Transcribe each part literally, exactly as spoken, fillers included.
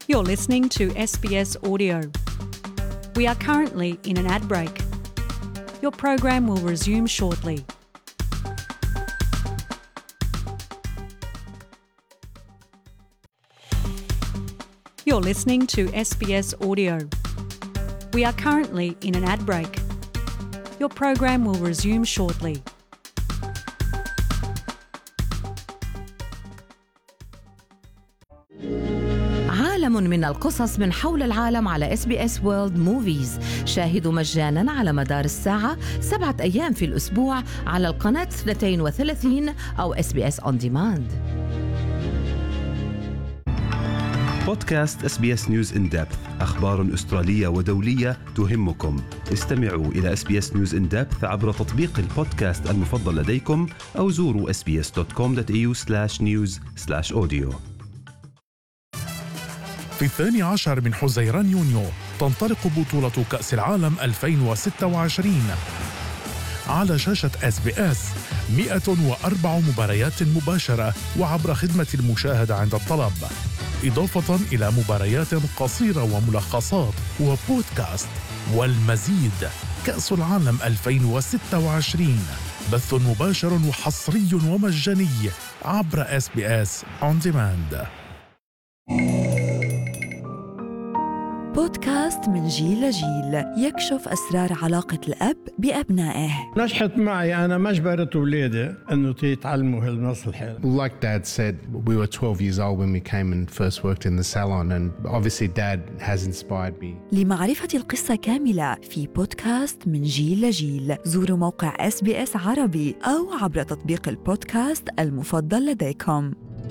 You're listening to S B S Audio. We are currently in an ad break. Your program will resume shortly. You're listening to S B S Audio. We are currently in an ad break. Your program will resume shortly. عالم من القصص من حول العالم على إس بي إس World Movies. شاهدوا مجاناً على مدار الساعة سبعة أيام في الأسبوع على القناة اثنتين وثلاثين أو إس بي إس On Demand. بودكاست إس بي إس News in Depth. أخبار أسترالية ودولية تهمكم. استمعوا إلى إس بي إس News in Depth عبر تطبيق البودكاست المفضل لديكم أو زوروا إس بي إس دوت كوم دوت إي يو سلاش نيوز سلاش أوديو. في الثاني عشر من حزيران يونيو تنطلق بطولة كأس العالم ألفين وستة وعشرين على شاشة إس بي إس. مئة وأربع مباريات مباشرة وعبر خدمة المشاهدة عند الطلب، إضافة إلى مباريات قصيرة وملخصات وبودكاست والمزيد. كأس العالم ألفين وستة وعشرين بث مباشر وحصري ومجاني عبر إس بي إس On Demand. بودكاست من جيل لجيل يكشف أسرار علاقة الأب بأبنائه. نجحت معي أنا مجبرة ولادي أنه يتعلموا هالنص الحلو. Like Dad said, we were twelve years old when we came and first worked in the salon, and obviously Dad has inspired me. لمعرفة القصة كاملة في بودكاست من جيل لجيل زوروا موقع إس بي إس عربي أو عبر تطبيق البودكاست المفضل لديكم.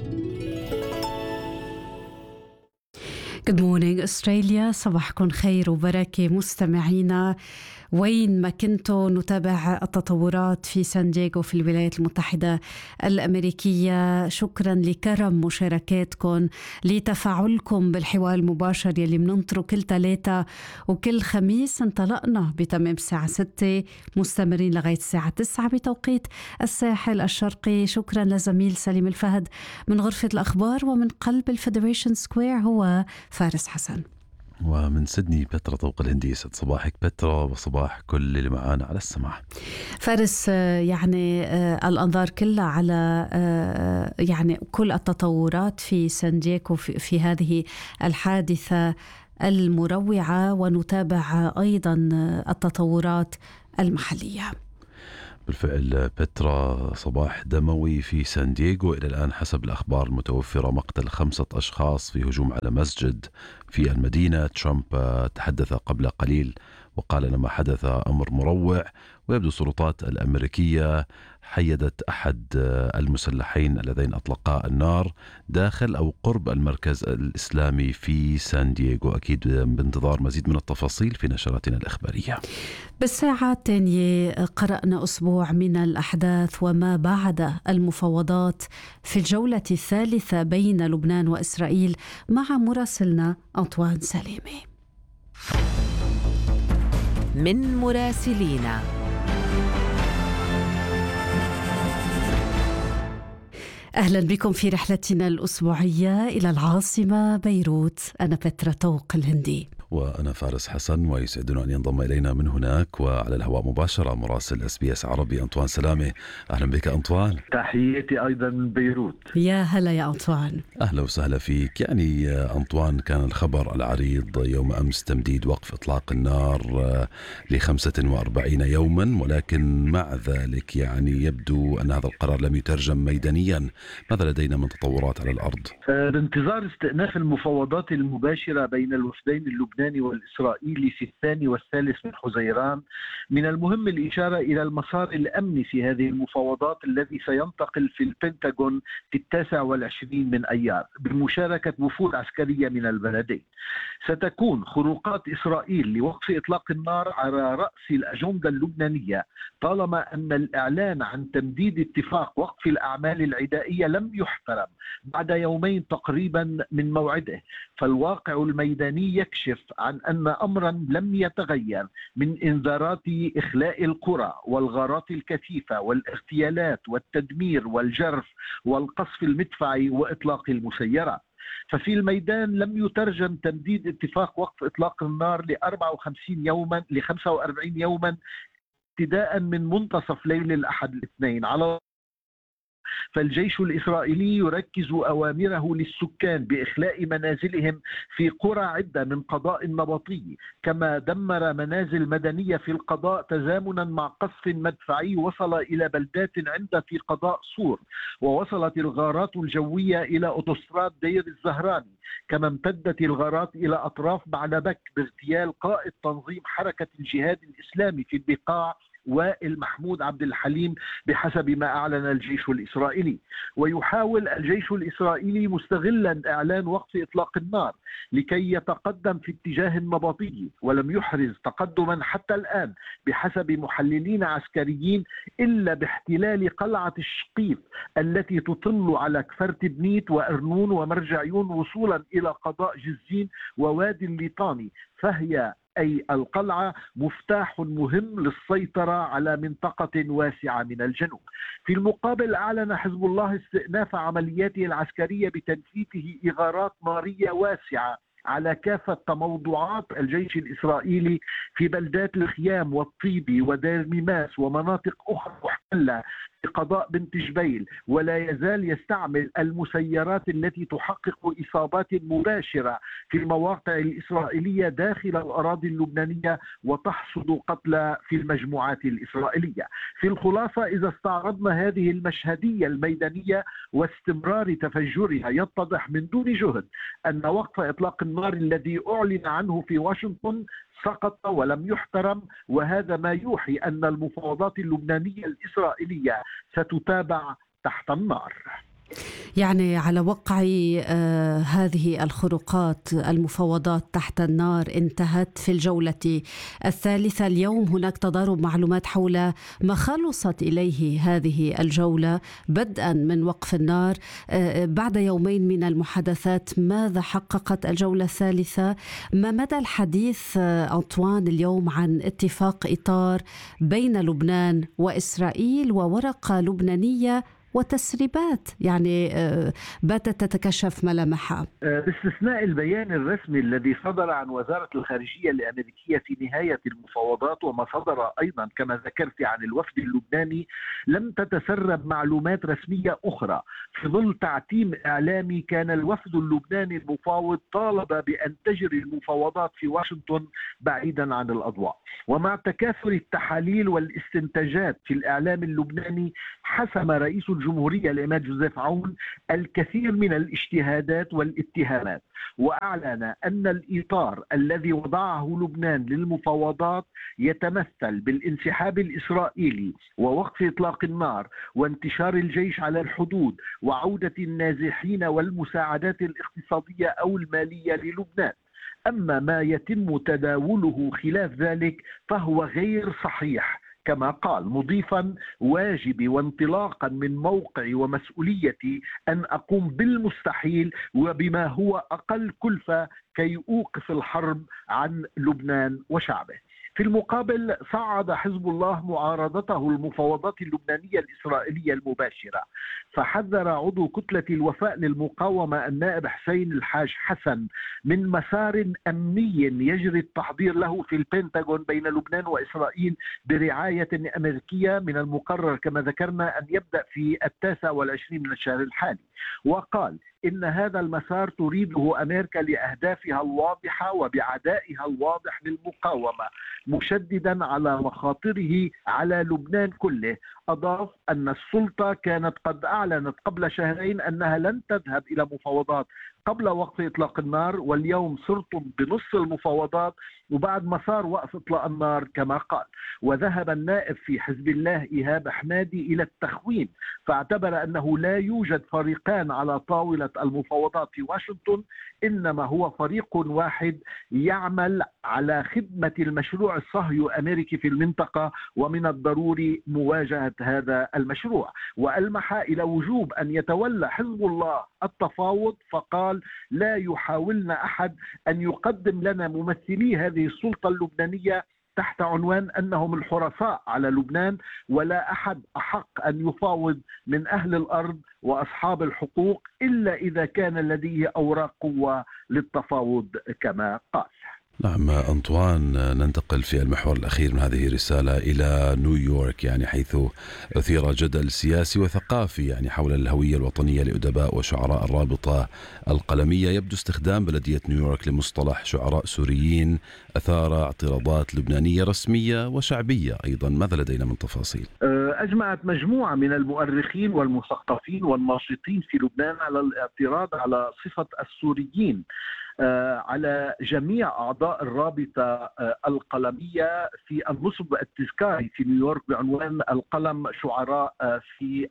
Good morning أستراليا، صباحكم خير وبركة مستمعينا وين ما كنتوا. نتابع التطورات في سان دييغو في الولايات المتحدة الأمريكية. شكرا لكرم مشاركاتكم، لتفاعلكم بالحوار المباشر يلي مننطره كل ثلاثة وكل خميس. انطلقنا بتمام الساعة ستة مستمرين لغاية الساعة تسعة بتوقيت الساحل الشرقي. شكرا لزميل سليم الفهد من غرفة الأخبار، ومن قلب الفيدريشن سكوير هو فارس حسن، ومن سيدني بترا طوق الهندي. سد صباحك بترا وصباح كل اللي معانا على السماع. فارس، يعني الأنظار كلها على يعني كل التطورات في سان دييغو في, في هذه الحادثة المروعة، ونتابع أيضا التطورات المحلية. بالفعل بترا، صباح دموي في سان دييغو. إلى الآن حسب الأخبار المتوفرة مقتل خمسة أشخاص في هجوم على مسجد في المدينة. ترامب تحدث قبل قليل وقال أن ما حدث أمر مروع، ويبدو السلطات الأمريكية حيدت أحد المسلحين اللذين أطلقا النار داخل أو قرب المركز الإسلامي في سان دييغو. أكيد بانتظار مزيد من التفاصيل في نشراتنا الإخبارية. بالساعة الثانية قرأنا أسبوع من الأحداث وما بعد المفاوضات في الجولة الثالثة بين لبنان وإسرائيل مع مراسلنا أنطوان سليمي. من مراسلينا. أهلا بكم في رحلتنا الأسبوعية إلى العاصمة بيروت. أنا بترا طوق الهندي، وأنا فارس حسن، ويسعدنا أن ينضم إلينا من هناك وعلى الهواء مباشرة مراسل إس بي إس عربي أنطوان سلامة. أهلا بك أنطوان. تحياتي أيضا من بيروت. يا هلا يا أنطوان. أهلا وسهلا فيك. يعني أنطوان، كان الخبر العريض يوم أمس تمديد وقف إطلاق النار ل خمسة وأربعين يوما، ولكن مع ذلك يعني يبدو أن هذا القرار لم يترجم ميدانيا. ماذا لدينا من تطورات على الأرض؟ بانتظار استئناف المفاوضات المباشرة بين الوفدين اللبناني والإسرائيلي في الثاني والثالث من حزيران، من المهم الإشارة إلى المسار الأمني في هذه المفاوضات الذي سينتقل في البنتاغون في التاسع والعشرين من أيار بمشاركة وفود عسكرية من البلدين. ستكون خروقات إسرائيل لوقف إطلاق النار على رأس الأجندة اللبنانية، طالما أن الإعلان عن تمديد اتفاق وقف الأعمال العدائية لم يحترم بعد يومين تقريبا من موعده. فالواقع الميداني يكشف عن أن أمرا لم يتغير من إنذارات إخلاء القرى والغارات الكثيفة والاغتيالات والتدمير والجرف والقصف المدفعي وإطلاق المسيرات. ففي الميدان لم يترجم تمديد اتفاق وقف إطلاق النار ل أربعة وخمسين يوما ل خمسة وأربعين يوما ابتداء من منتصف ليل الأحد الاثنين. على فالجيش الإسرائيلي يركز أوامره للسكان بإخلاء منازلهم في قرى عدة من قضاء النبطي، كما دمر منازل مدنية في القضاء تزامنا مع قصف مدفعي وصل إلى بلدات عند في قضاء صور. ووصلت الغارات الجوية إلى أوتوستراد دير الزهراني، كما امتدت الغارات إلى أطراف بعلبك باغتيال قائد تنظيم حركة الجهاد الإسلامي في البقاع وائل محمود عبد الحليم بحسب ما أعلن الجيش الإسرائيلي. ويحاول الجيش الإسرائيلي مستغلا إعلان وقف إطلاق النار لكي يتقدم في اتجاه نبطي، ولم يحرز تقدما حتى الآن بحسب محللين عسكريين إلا باحتلال قلعة الشقيف التي تطل على كفرت بنيت وأرنون ومرجعيون وصولا إلى قضاء جزين ووادي الليطاني، فهي أي القلعة مفتاح مهم للسيطرة على منطقة واسعة من الجنوب. في المقابل أعلن حزب الله استئناف عملياته العسكرية بتنفيذه إغارات نارية واسعة على كافة تموضعات الجيش الإسرائيلي في بلدات الخيام والطيبي ودير ميماس ومناطق أخرى محتلة قضاء بنت جبيل، ولا يزال يستعمل المسيرات التي تحقق إصابات مباشرة في المواقع الإسرائيلية داخل الأراضي اللبنانية وتحصد قتلى في المجموعات الإسرائيلية. في الخلاصة، إذا استعرضنا هذه المشهدية الميدانية واستمرار تفجرها، يتضح من دون جهد أن وقف إطلاق النار الذي أعلن عنه في واشنطن سقط ولم يحترم، وهذا ما يوحي أن المفاوضات اللبنانية الإسرائيلية ستتابع تحت النار. يعني على وقع آه هذه الخروقات المفاوضات تحت النار انتهت في الجولة الثالثة اليوم. هناك تضارب معلومات حول ما خلصت إليه هذه الجولة بدءا من وقف النار آه بعد يومين من المحادثات. ماذا حققت الجولة الثالثة؟ ما مدى الحديث آه أنطوان اليوم عن اتفاق إطار بين لبنان وإسرائيل وورقة لبنانية وتسريبات يعني باتت تتكشف ملامحها؟ باستثناء البيان الرسمي الذي صدر عن وزارة الخارجية الأمريكية في نهاية المفاوضات، وما صدر أيضا كما ذكرت عن الوفد اللبناني، لم تتسرب معلومات رسمية أخرى. في ظل تعتيم إعلامي كان الوفد اللبناني المفاوض طالب بأن تجري المفاوضات في واشنطن بعيدا عن الأضواء. ومع تكاثر التحاليل والاستنتاجات في الإعلام اللبناني، حسم رئيس الجمهورية العماد جوزيف عون الكثير من الاجتهادات والاتهامات، وأعلن أن الإطار الذي وضعه لبنان للمفاوضات يتمثل بالانسحاب الإسرائيلي ووقف إطلاق النار وانتشار الجيش على الحدود وعودة النازحين والمساعدات الاقتصادية أو المالية للبنان. أما ما يتم تداوله خلاف ذلك فهو غير صحيح، كما قال، مضيفا: واجبي وانطلاقا من موقعي ومسؤوليتي أن أقوم بالمستحيل وبما هو أقل كلفة كي أوقف الحرب عن لبنان وشعبه. في المقابل صعد حزب الله معارضته المفاوضات اللبنانية الإسرائيلية المباشرة، فحذر عضو كتلة الوفاء للمقاومة النائب حسين الحاج حسن من مسار أمني يجري التحضير له في البنتاغون بين لبنان وإسرائيل برعاية أمريكية، من المقرر كما ذكرنا أن يبدأ في التاسع والعشرين من الشهر الحالي. وقال إن هذا المسار تريده أمريكا لأهدافها الواضحة وبعدائها الواضح للمقاومة، مشددا على مخاطره على لبنان كله. أضاف أن السلطة كانت قد أعلنت قبل شهرين أنها لن تذهب إلى مفاوضات قبل وقف إطلاق النار، واليوم صرتم بنص المفاوضات وبعد مسار وقف إطلاق النار كما قال. وذهب النائب في حزب الله إيهاب حمادي إلى التخوين، فاعتبر أنه لا يوجد فريقان على طاولة المفاوضات في واشنطن، إنما هو فريق واحد يعمل على خدمة المشروع الصهيو أمريكي في المنطقة، ومن الضروري مواجهة هذا المشروع. وألمح إلى وجوب أن يتولى حزب الله التفاوض، فقال: لا يحاولنا أحد أن يقدم لنا ممثلي هذه السلطة اللبنانية تحت عنوان أنهم الحرساء على لبنان، ولا أحد أحق أن يفاوض من أهل الأرض وأصحاب الحقوق إلا إذا كان لديه أوراق قوة للتفاوض كما قال. نعم أنطوان، ننتقل في المحور الأخير من هذه الرسالة إلى نيويورك، يعني حيث أثير جدل سياسي وثقافي يعني حول الهوية الوطنية لأدباء وشعراء الرابطة القلمية. يبدو استخدام بلدية نيويورك لمصطلح شعراء سوريين أثار اعتراضات لبنانية رسمية وشعبية أيضا. ماذا لدينا من تفاصيل؟ أجمعت مجموعة من المؤرخين والمثقفين والناشطين في لبنان على الاعتراض على صفة السوريين على جميع أعضاء الرابطة القلمية في النصب التذكاري في نيويورك بعنوان القلم شعراء في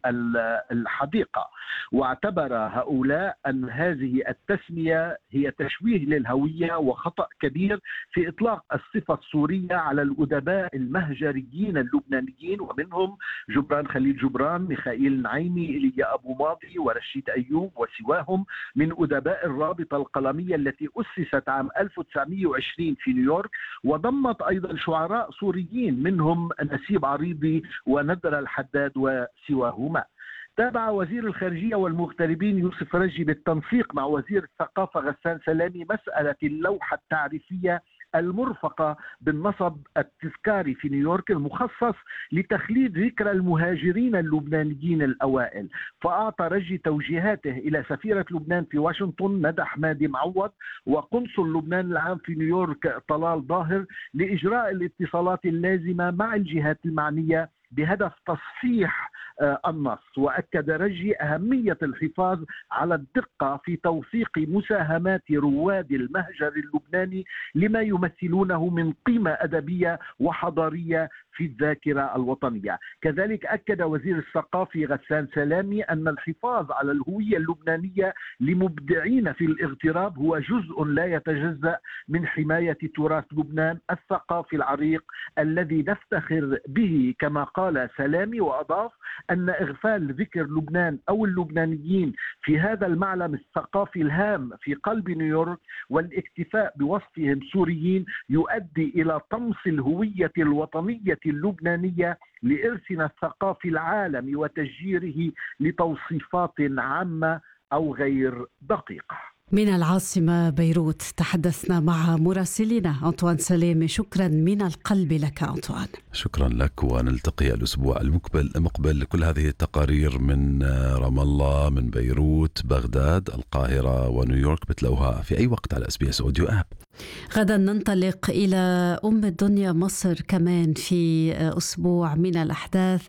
الحديقة. واعتبر هؤلاء أن هذه التسمية هي تشويه للهوية وخطأ كبير في إطلاق الصفة السورية على الأدباء المهجريين اللبنانيين، ومنهم جبران خليل جبران، ميخائيل نعيمي، إيليا أبو ماضي، ورشيد أيوب وسواهم من أدباء الرابطة القلمية التي أسست عام ألف وتسعمئة وعشرين في نيويورك، وضمت أيضا شعراء سوريين منهم نسيب عريضي وندر الحداد وسواهما. تابع وزير الخارجية والمغتربين يوسف رجي بالتنسيق مع وزير الثقافة غسان سلامي مسألة اللوحة التعريفية المرفقة بالنصب التذكاري في نيويورك المخصص لتخليد ذكرى المهاجرين اللبنانيين الأوائل. فأعطى رجي توجيهاته إلى سفيرة لبنان في واشنطن ندى حمادي معوض وقنصل لبنان العام في نيويورك طلال ظاهر لإجراء الاتصالات اللازمة مع الجهات المعنية بهدف تصحيح النص. وأكد رجي أهمية الحفاظ على الدقة في توثيق مساهمات رواد المهجر اللبناني لما يمثلونه من قيمة أدبية وحضارية في الذاكرة الوطنية. كذلك أكد وزير الثقافة غسان سلامي أن الحفاظ على الهوية اللبنانية لمبدعين في الاغتراب هو جزء لا يتجزأ من حماية تراث لبنان الثقافي العريق الذي نفتخر به كما قال سلامي. وأضاف أن إغفال ذكر لبنان أو اللبنانيين في هذا المعلم الثقافي الهام في قلب نيويورك والاكتفاء بوصفهم سوريين يؤدي إلى طمس الهوية الوطنية اللبنانية لإرثنا الثقافي العالمي وتشجيره لتوصيفات عامة أو غير دقيقة. من العاصمة بيروت تحدثنا مع مراسلنا أنطوان سلامي. شكرا من القلب لك أنطوان. شكرا لك، ونلتقي الأسبوع المقبل مقبل لكل هذه التقارير من رام الله، من بيروت، بغداد، القاهرة ونيويورك بتلوها في أي وقت على إس بي إس أوديو آب. غدا ننطلق إلى أم الدنيا مصر كمان في أسبوع من الأحداث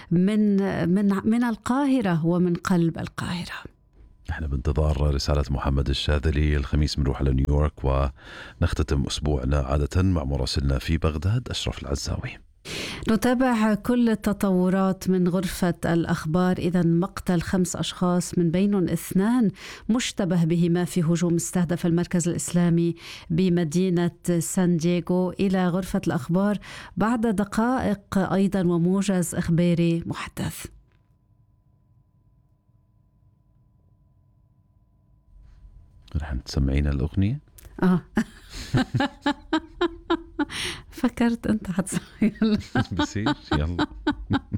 من من من القاهرة ومن قلب القاهرة. احنا بانتظار رسالة محمد الشاذلي. الخميس بنروح على نيويورك ونختتم أسبوعنا عادة مع مراسلنا في بغداد أشرف العزاوي. نتابع كل التطورات من غرفة الأخبار. إذا مقتل خمس أشخاص من بينهم اثنان مشتبه بهما في هجوم استهدف المركز الإسلامي بمدينة سان دييغو. إلى غرفة الأخبار بعد دقائق أيضا وموجز إخباري محدث. رح تسمعينا الأغنية؟ آه فكرت أنت حتسمعي. بصير يلا.